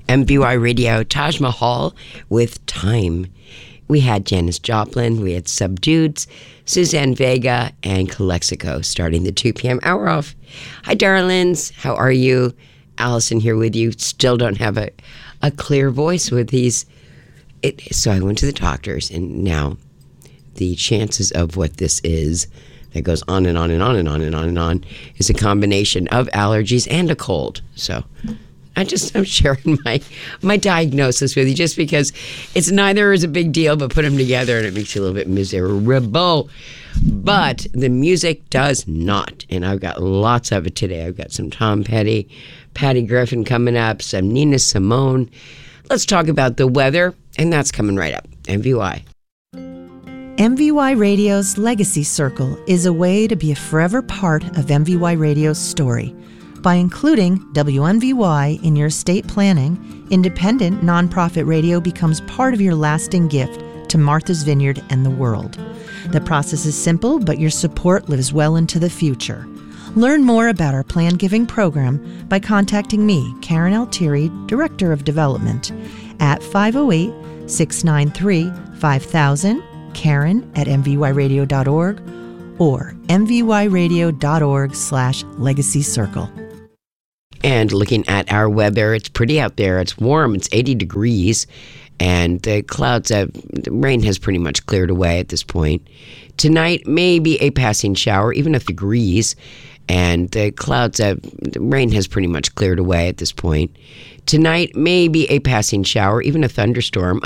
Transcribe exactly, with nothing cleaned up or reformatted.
M V Y Radio, Taj Mahal with Time. We had Janis Joplin, we had Subdueds, Suzanne Vega, and Calexico starting the two p.m. hour off. Hi, darlings. How are you? Allison here with you. Still don't have a, a clear voice with these. It, so I went to the doctors, and now the chances of what this is that goes on and on and on and on and on and on is a combination of allergies and a cold. So I just, I'm sharing my my diagnosis with you just because it's neither is a big deal, but put them together and it makes you a little bit miserable. But the music does not. And I've got lots of it today. I've got some Tom Petty, Patty Griffin coming up, some Nina Simone. Let's talk about the weather, and that's coming right up. M V Y. M V Y Radio's Legacy Circle is a way to be a forever part of M V Y Radio's story. By including W M V Y in your estate planning, independent nonprofit radio becomes part of your lasting gift to Martha's Vineyard and the world. The process is simple, but your support lives well into the future. Learn more about our Plan Giving program by contacting me, Karen Altieri, Director of Development, at five oh eight, six nine three, five thousand, Karen at m v y radio dot org, or m v y radio dot org slash legacy circle. And looking at our weather, it's pretty out there. It's warm. It's eighty degrees. And the clouds, have, the rain has pretty much cleared away at this point. Tonight, maybe a passing shower, even a degrees. And the clouds, have, the rain has pretty much cleared away at this point. Tonight, maybe a passing shower, even a thunderstorm.